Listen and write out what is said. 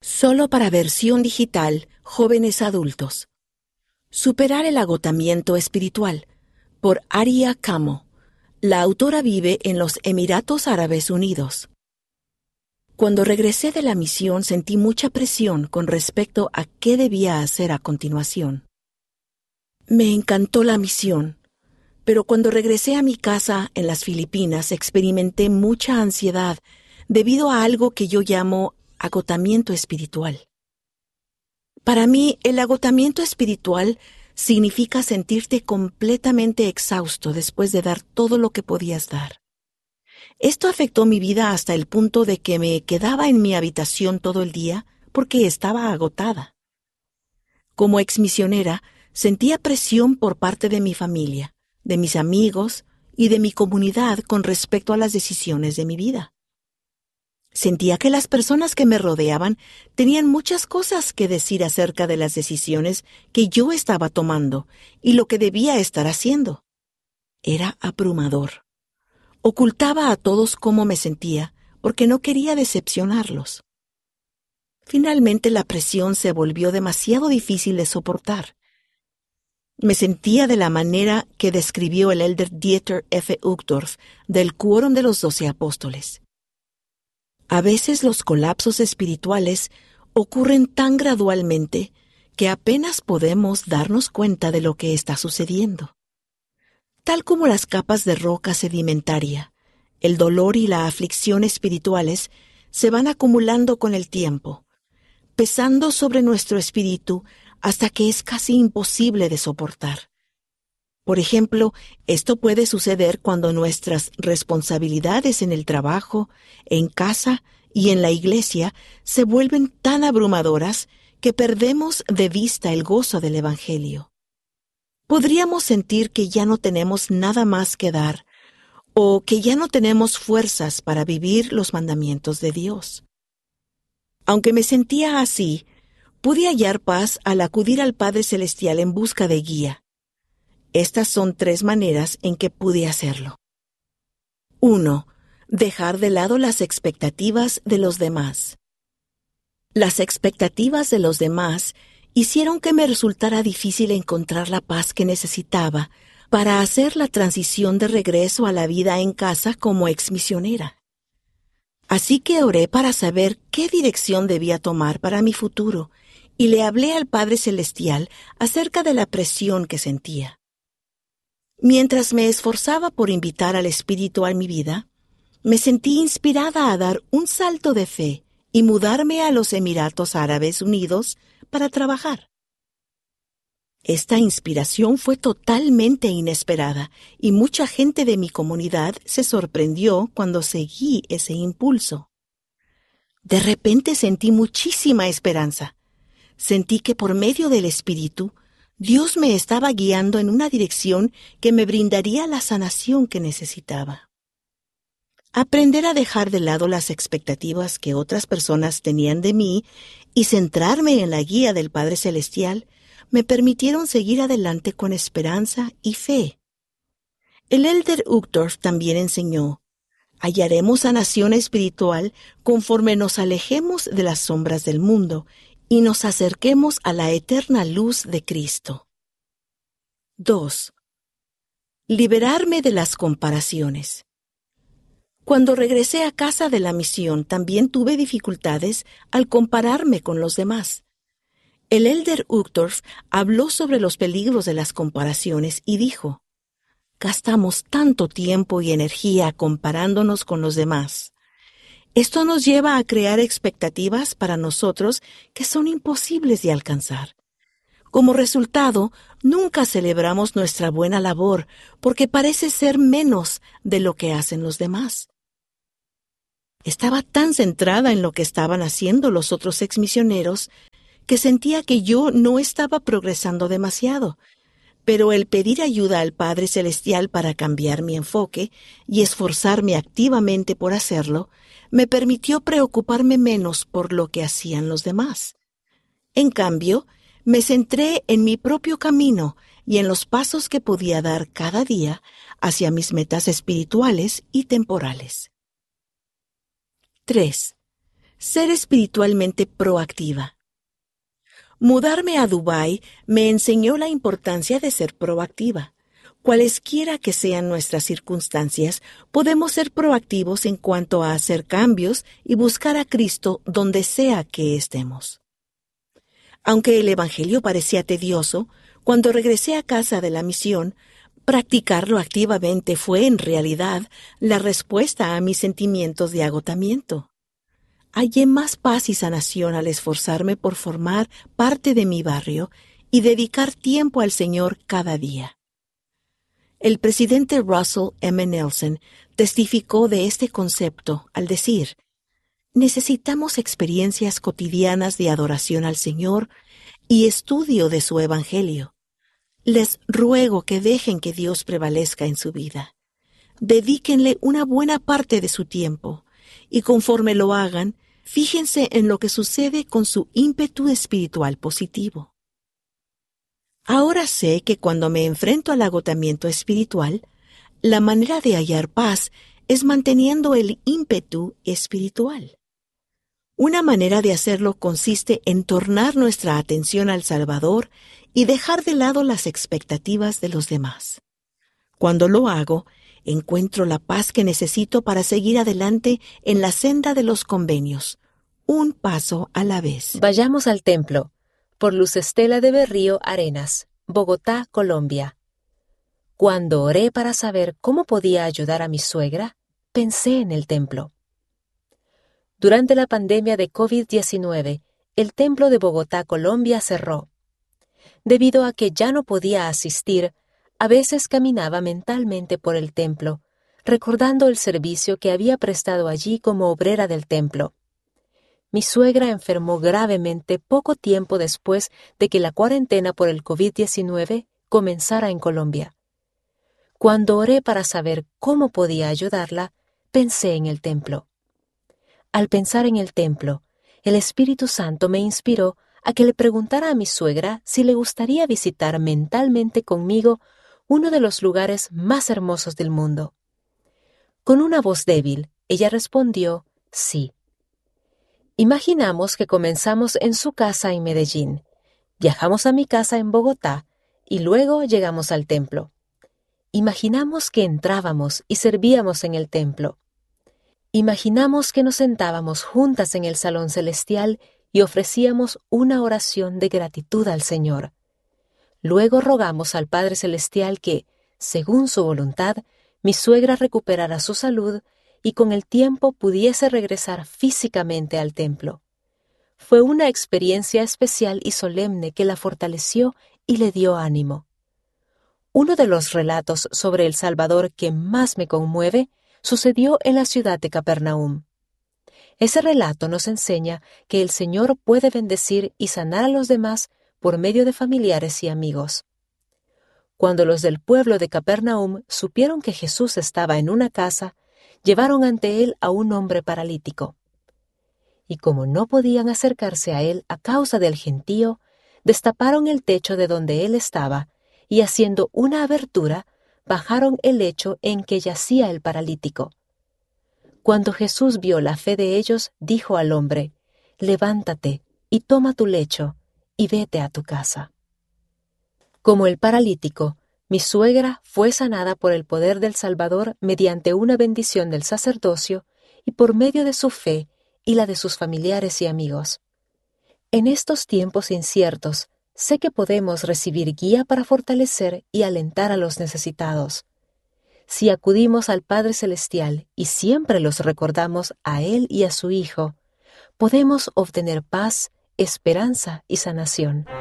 Solo para versión digital, jóvenes adultos. Superar el agotamiento espiritual, por Aria Kamo. La autora vive en los Emiratos Árabes Unidos. Cuando regresé de la misión sentí mucha presión con respecto a qué debía hacer a continuación. Me encantó la misión, pero cuando regresé a mi casa en las Filipinas experimenté mucha ansiedad debido a algo que yo llamo agotamiento espiritual. Para mí, el agotamiento espiritual significa sentirte completamente exhausto después de dar todo lo que podías dar. Esto afectó mi vida hasta el punto de que me quedaba en mi habitación todo el día porque estaba agotada. Como exmisionera, sentía presión por parte de mi familia, de mis amigos y de mi comunidad con respecto a las decisiones de mi vida. Sentía que las personas que me rodeaban tenían muchas cosas que decir acerca de las decisiones que yo estaba tomando y lo que debía estar haciendo. Era abrumador. Ocultaba a todos cómo me sentía porque no quería decepcionarlos. Finalmente la presión se volvió demasiado difícil de soportar. Me sentía de la manera que describió el elder Dieter F. Uchtdorf del Quórum de los 12 Apóstoles. A veces los colapsos espirituales ocurren tan gradualmente que apenas podemos darnos cuenta de lo que está sucediendo. Tal como las capas de roca sedimentaria, el dolor y la aflicción espirituales se van acumulando con el tiempo, pesando sobre nuestro espíritu hasta que es casi imposible de soportar. Por ejemplo, esto puede suceder cuando nuestras responsabilidades en el trabajo, en casa y en la iglesia se vuelven tan abrumadoras que perdemos de vista el gozo del Evangelio. Podríamos sentir que ya no tenemos nada más que dar o que ya no tenemos fuerzas para vivir los mandamientos de Dios. Aunque me sentía así, pude hallar paz al acudir al Padre Celestial en busca de guía. Estas son 3 maneras en que pude hacerlo. 1. Dejar de lado las expectativas de los demás. Las expectativas de los demás hicieron que me resultara difícil encontrar la paz que necesitaba para hacer la transición de regreso a la vida en casa como exmisionera. Así que oré para saber qué dirección debía tomar para mi futuro y le hablé al Padre Celestial acerca de la presión que sentía. Mientras me esforzaba por invitar al Espíritu a mi vida, me sentí inspirada a dar un salto de fe y mudarme a los Emiratos Árabes Unidos para trabajar. Esta inspiración fue totalmente inesperada y mucha gente de mi comunidad se sorprendió cuando seguí ese impulso. De repente sentí muchísima esperanza. Sentí que por medio del Espíritu, Dios me estaba guiando en una dirección que me brindaría la sanación que necesitaba. Aprender a dejar de lado las expectativas que otras personas tenían de mí y centrarme en la guía del Padre Celestial me permitieron seguir adelante con esperanza y fe. El elder Uchtdorf también enseñó: hallaremos sanación espiritual conforme nos alejemos de las sombras del mundo y nos acerquemos a la eterna luz de Cristo. 2. Liberarme de las comparaciones. Cuando regresé a casa de la misión, también tuve dificultades al compararme con los demás. El elder Uchtdorf habló sobre los peligros de las comparaciones y dijo: gastamos tanto tiempo y energía comparándonos con los demás. Esto nos lleva a crear expectativas para nosotros que son imposibles de alcanzar. Como resultado, nunca celebramos nuestra buena labor porque parece ser menos de lo que hacen los demás. Estaba tan centrada en lo que estaban haciendo los otros exmisioneros que sentía que yo no estaba progresando demasiado, pero el pedir ayuda al Padre Celestial para cambiar mi enfoque y esforzarme activamente por hacerlo, me permitió preocuparme menos por lo que hacían los demás. En cambio, me centré en mi propio camino y en los pasos que podía dar cada día hacia mis metas espirituales y temporales. 3. Ser espiritualmente proactiva. Mudarme a Dubái me enseñó la importancia de ser proactiva. Cualesquiera que sean nuestras circunstancias, podemos ser proactivos en cuanto a hacer cambios y buscar a Cristo donde sea que estemos. Aunque el Evangelio parecía tedioso, cuando regresé a casa de la misión, practicarlo activamente fue en realidad la respuesta a mis sentimientos de agotamiento. Hallé más paz y sanación al esforzarme por formar parte de mi barrio y dedicar tiempo al Señor cada día. El presidente Russell M. Nelson testificó de este concepto al decir: necesitamos experiencias cotidianas de adoración al Señor y estudio de su Evangelio. Les ruego que dejen que Dios prevalezca en su vida. Dedíquenle una buena parte de su tiempo y conforme lo hagan, fíjense en lo que sucede con su ímpetu espiritual positivo. Ahora sé que cuando me enfrento al agotamiento espiritual, la manera de hallar paz es manteniendo el ímpetu espiritual. Una manera de hacerlo consiste en tornar nuestra atención al Salvador y dejar de lado las expectativas de los demás. Cuando lo hago, encuentro la paz que necesito para seguir adelante en la senda de los convenios, un paso a la vez. Vayamos al templo, por Luz Estela de Berrío Arenas, Bogotá, Colombia. Cuando oré para saber cómo podía ayudar a mi suegra, pensé en el templo. Durante la pandemia de COVID-19, el templo de Bogotá, Colombia, cerró. Debido a que ya no podía asistir, a veces caminaba mentalmente por el templo, recordando el servicio que había prestado allí como obrera del templo. Mi suegra enfermó gravemente poco tiempo después de que la cuarentena por el COVID-19 comenzara en Colombia. Cuando oré para saber cómo podía ayudarla, pensé en el templo. Al pensar en el templo, el Espíritu Santo me inspiró a que le preguntara a mi suegra si le gustaría visitar mentalmente conmigo uno de los lugares más hermosos del mundo. Con una voz débil, ella respondió sí. Imaginamos que comenzamos en su casa en Medellín, viajamos a mi casa en Bogotá y luego llegamos al templo. Imaginamos que entrábamos y servíamos en el templo. Imaginamos que nos sentábamos juntas en el salón celestial y ofrecíamos una oración de gratitud al Señor. Luego rogamos al Padre Celestial que, según su voluntad, mi suegra recuperara su salud y con el tiempo pudiese regresar físicamente al templo. Fue una experiencia especial y solemne que la fortaleció y le dio ánimo. Uno de los relatos sobre el Salvador que más me conmueve sucedió en la ciudad de Capernaum. Ese relato nos enseña que el Señor puede bendecir y sanar a los demás por medio de familiares y amigos. Cuando los del pueblo de Capernaum supieron que Jesús estaba en una casa, llevaron ante él a un hombre paralítico. Y como no podían acercarse a él a causa del gentío, destaparon el techo de donde él estaba y haciendo una abertura, bajaron el lecho en que yacía el paralítico. Cuando Jesús vio la fe de ellos, dijo al hombre: «Levántate y toma tu lecho y vete a tu casa». Como el paralítico, mi suegra fue sanada por el poder del Salvador mediante una bendición del sacerdocio y por medio de su fe y la de sus familiares y amigos. En estos tiempos inciertos, sé que podemos recibir guía para fortalecer y alentar a los necesitados. Si acudimos al Padre Celestial y siempre los recordamos a Él y a su Hijo, podemos obtener paz, esperanza y sanación.